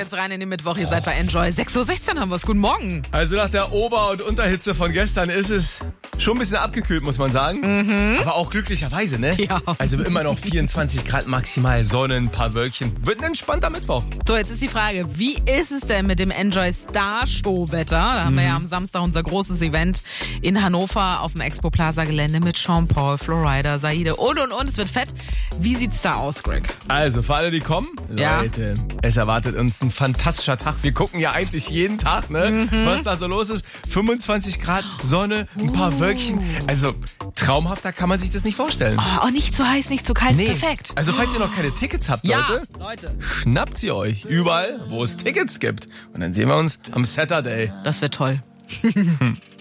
jetzt rein in den Mittwoch. Ihr seid bei Enjoy. 6:16 Uhr haben wir es. Guten Morgen. Also nach der Ober- und Unterhitze von gestern ist es schon ein bisschen abgekühlt, muss man sagen. Aber auch glücklicherweise, ne? Ja. Also immer noch 24 Grad maximal, Sonne, ein paar Wölkchen. Wird ein entspannter Mittwoch. So, jetzt ist die Frage, wie ist es denn mit dem Enjoy Star Show Wetter? Da haben wir ja am Samstag unser großes Event in Hannover auf dem Expo Plaza Gelände mit Sean Paul, Florida, Saide und. Es wird fett. Wie sieht's da aus, Greg? Also für alle, die kommen, Ja. Leute, es erwartet uns ein fantastischer Tag. Wir gucken ja eigentlich jeden Tag, ne? Was da so los ist. 25 Grad, Sonne, ein paar Wölkchen. Also traumhafter kann man sich das nicht vorstellen. Oh, nicht zu heiß, nicht zu kalt, ist perfekt. Also falls ihr noch keine Tickets habt, Ja, Leute, Leute. schnappt sie euch überall, wo es Tickets gibt. Und dann sehen wir uns am Saturday. Das wird toll.